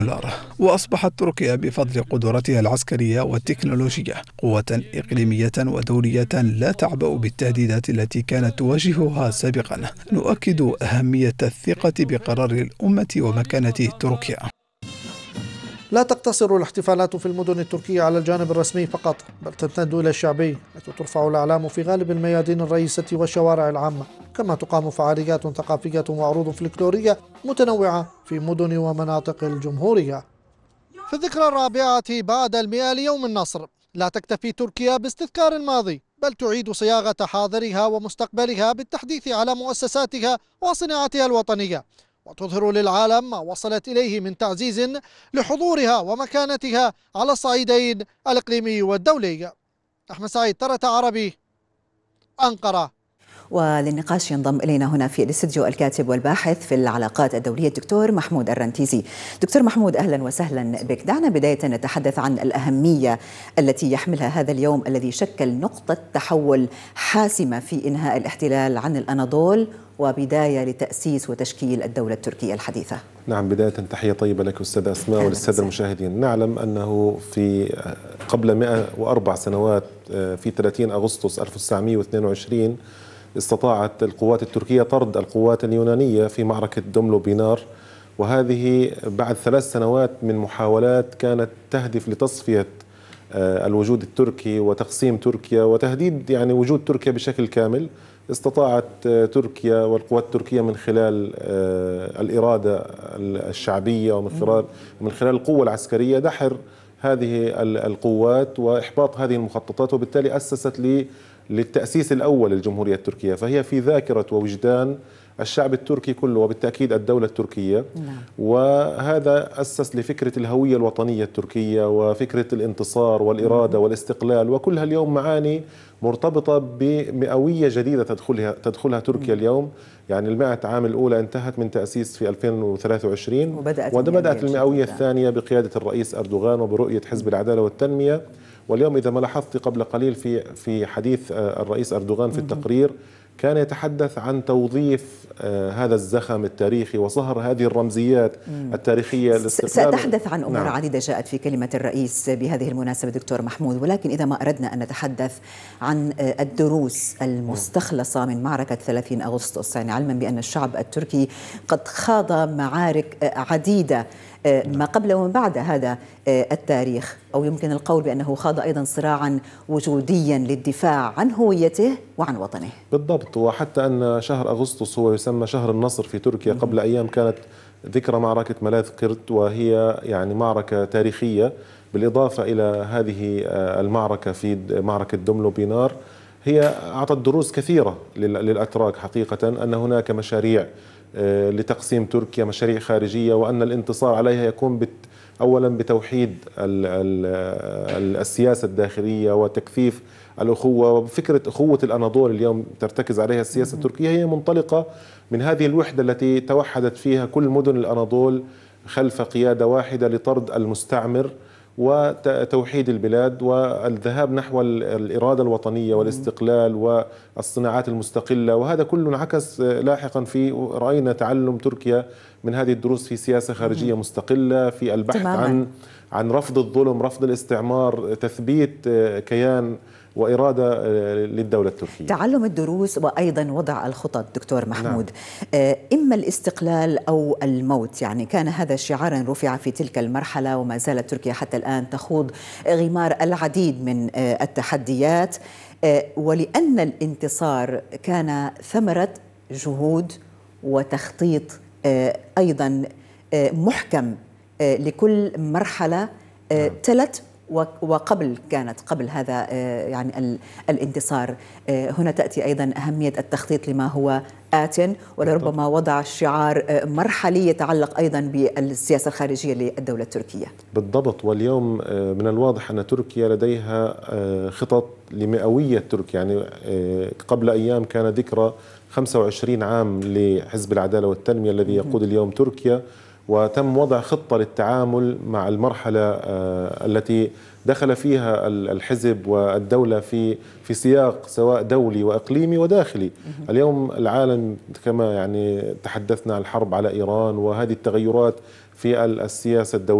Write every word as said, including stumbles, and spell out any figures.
دولار. وأصبحت تركيا بفضل قدراتها العسكرية والتكنولوجية قوة إقليمية ودولية لا تعبأ بالتهديدات التي كانت تواجهها سابقا. نؤكد أهمية الثقة بقرار الأمة ومكانة تركيا. لا تقتصر الاحتفالات في المدن التركية على الجانب الرسمي فقط، بل تمتد إلى الشعبي، حيث ترفع الأعلام في غالب الميادين الرئيسة والشوارع العامة، كما تقام فعاليات ثقافية وعروض فلكلورية متنوعة في مدن ومناطق الجمهورية. في الذكرى الرابعة بعد المئة ليوم النصر، لا تكتفي تركيا باستذكار الماضي، بل تعيد صياغة حاضرها ومستقبلها بالتحديث على مؤسساتها وصناعتها الوطنية، وتظهر للعالم ما وصلت إليه من تعزيز لحضورها ومكانتها على الصعيدين الإقليمي والدولي. أحمد سعيد، ترت عربي، أنقرة. وللنقاش ينضم إلينا هنا في الاستديو الكاتب والباحث في العلاقات الدولية الدكتور محمود الرنتيزي. دكتور محمود، أهلا وسهلا بك. دعنا بداية نتحدث عن الأهمية التي يحملها هذا اليوم الذي شكل نقطة تحول حاسمة في إنهاء الاحتلال عن الأناضول وبداية لتأسيس وتشكيل الدولة التركية الحديثة. نعم، بداية تحية طيبة لك أستاذ أسماء وللسادة المشاهدين. نعلم أنه في قبل مئة وأربع سنوات في ثلاثين أغسطس ألف وتسعمئة واثنين وعشرين استطاعت القوات التركية طرد القوات اليونانية في معركة دوملو بينار، وهذه بعد ثلاث سنوات من محاولات كانت تهدف لتصفية الوجود التركي وتقسيم تركيا وتهديد يعني وجود تركيا بشكل كامل. استطاعت تركيا والقوات التركية من خلال الإرادة الشعبية ومن خلال من خلال القوة العسكرية دحر هذه القوات وإحباط هذه المخططات، وبالتالي أسست لي للتأسيس الأول للجمهورية التركية، فهي في ذاكرة ووجدان الشعب التركي كله وبالتأكيد الدولة التركية. نعم. وهذا أسس لفكرة الهوية الوطنية التركية وفكرة الانتصار والإرادة والاستقلال، وكلها اليوم معاني مرتبطة بمئوية جديدة تدخلها تدخلها تركيا اليوم. يعني المئة عام الأولى انتهت من تأسيس في ألفين وثلاثة وعشرين، وبدأت, وبدأت المئوية الثانية بقيادة الرئيس أردوغان وبرؤية حزب العدالة والتنمية. واليوم إذا ما لاحظت قبل قليل في في حديث الرئيس أردوغان في التقرير كان يتحدث عن توظيف هذا الزخم التاريخي وصهر هذه الرمزيات التاريخية للاستقلال. سأتحدث عن أمور نعم. عديدة جاءت في كلمة الرئيس بهذه المناسبة دكتور محمود، ولكن إذا ما أردنا أن نتحدث عن الدروس المستخلصة من معركة ثلاثين أغسطس، يعني علما بأن الشعب التركي قد خاض معارك عديدة ما قبل ومن بعد هذا التاريخ، أو يمكن القول بأنه خاض أيضا صراعا وجوديا للدفاع عن هويته وعن وطنه. بالضبط، وحتى أن شهر أغسطس هو يسمى شهر النصر في تركيا. قبل أيام كانت ذكرى معركة ملاذ قرط، وهي يعني معركة تاريخية بالإضافة إلى هذه المعركة في معركة دوملو بينار. هي أعطت دروس كثيرة للأتراك حقيقة، أن هناك مشاريع لتقسيم تركيا، مشاريع خارجية، وأن الانتصار عليها يكون بت أولا بتوحيد ال ال السياسة الداخلية وتكثيف الأخوة، وفكرة أخوة الأناضول اليوم ترتكز عليها السياسة التركية. هي منطلقة من هذه الوحدة التي توحدت فيها كل مدن الأناضول خلف قيادة واحدة لطرد المستعمر وتوحيد البلاد والذهاب نحو الإرادة الوطنية والاستقلال والصناعات المستقلة. وهذا كله انعكس لاحقا في رأينا تعلم تركيا من هذه الدروس في سياسة خارجية مستقلة، في البحث تماماً. عن عن رفض الظلم، رفض الاستعمار، تثبيت كيان وإرادة للدولة التركية. تعلم الدروس وأيضا وضع الخطط دكتور محمود. نعم. إما الاستقلال أو الموت، يعني كان هذا شعارا رفع في تلك المرحلة، وما زالت تركيا حتى الآن تخوض غمار العديد من التحديات، ولأن الانتصار كان ثمرة جهود وتخطيط أيضا محكم لكل مرحلة تلت وقبل كانت قبل هذا يعني الانتصار. هنا تأتي أيضا أهمية التخطيط لما هو آت، ولربما وضع شعار مرحلي يتعلق أيضا بالسياسة الخارجية للدولة التركية. بالضبط، واليوم من الواضح أن تركيا لديها خطط لمئوية تركيا. يعني قبل أيام كان ذكرى خمسة وعشرين عام لحزب العدالة والتنمية الذي يقود اليوم تركيا، وتم وضع خطة للتعامل مع المرحلة التي دخل فيها الحزب والدولة في في سياق سواء دولي وإقليمي وداخلي. اليوم العالم كما يعني تحدثنا عن الحرب على إيران وهذه التغيرات في السياسة الدولية